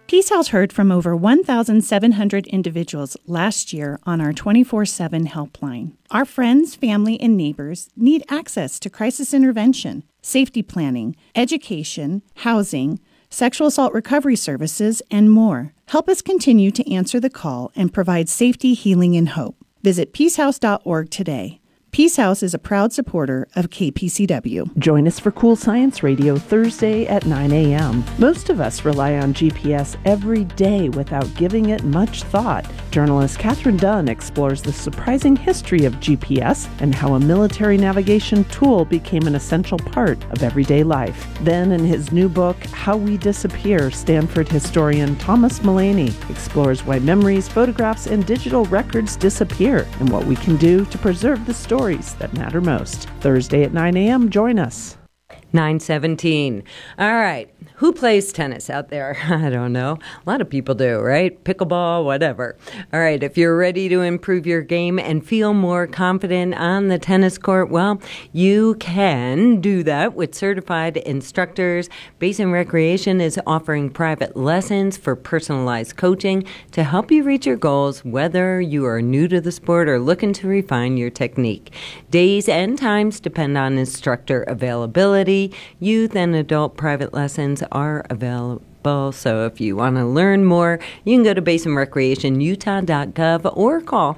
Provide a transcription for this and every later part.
Peace House heard from over 1,700 individuals last year on our 24/7 helpline. Our friends, family, and neighbors need access to crisis intervention, safety planning, education, housing, sexual assault recovery services, and more. Help us continue to answer the call and provide safety, healing, and hope. Visit peacehouse.org today. Peace House is a proud supporter of KPCW. Join us for Cool Science Radio Thursday at 9 a.m. Most of us rely on GPS every day without giving it much thought. Journalist Catherine Dunn explores the surprising history of GPS and how a military navigation tool became an essential part of everyday life. Then, in his new book, How We Disappear, Stanford historian Thomas Mullaney explores why memories, photographs, and digital records disappear and what we can do to preserve the stories that matter most. Thursday at 9 a.m. Join us. 9:17. All right. Who plays tennis out there? I don't know. A lot of people do, right? Pickleball, whatever. All right. If you're ready to improve your game and feel more confident on the tennis court, well, you can do that with certified instructors. Basin Recreation is offering private lessons for personalized coaching to help you reach your goals, whether you are new to the sport or looking to refine your technique. Days and times depend on instructor availability. Youth and adult private lessons are available. So if you want to learn more, you can go to basinrecreationutah.gov or call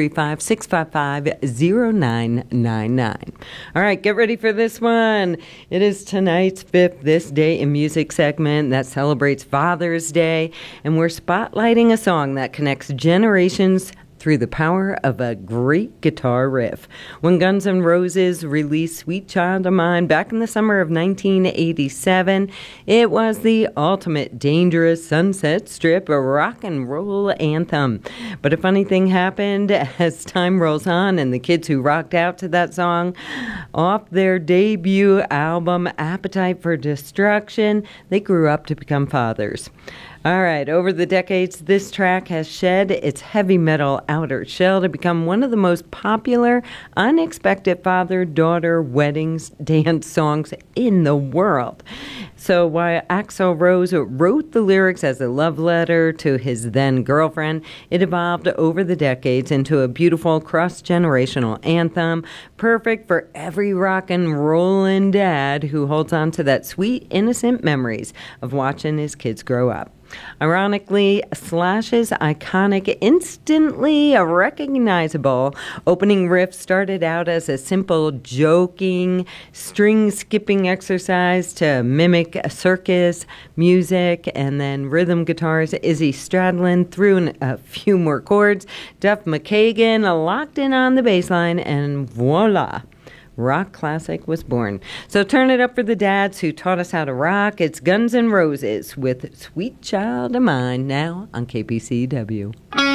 435-655-0999. All right, get ready for this one. It is tonight's fifth This Day in Music segment that celebrates Father's Day, and we're spotlighting a song that connects generations through the power of a great guitar riff. When Guns N' Roses released Sweet Child of Mine back in the summer of 1987, it was the ultimate dangerous Sunset Strip rock and roll anthem. But a funny thing happened as time rolls on and the kids who rocked out to that song off their debut album, Appetite for Destruction, they grew up to become fathers. All right, over the decades, this track has shed its heavy metal outer shell to become one of the most popular unexpected father-daughter weddings dance songs in the world. So while Axl Rose wrote the lyrics as a love letter to his then-girlfriend, it evolved over the decades into a beautiful cross-generational anthem, perfect for every rock and rollin' dad who holds on to that sweet, innocent memories of watching his kids grow up. Ironically, Slash's iconic, instantly recognizable opening riff started out as a simple, joking, string-skipping exercise to mimic a circus music, and then rhythm guitars, Izzy Stradlin threw in a few more chords, Duff McKagan locked in on the bass line, and voila! Rock classic was born. So turn it up for the dads who taught us how to rock. It's Guns N' Roses with Sweet Child of Mine now on KPCW.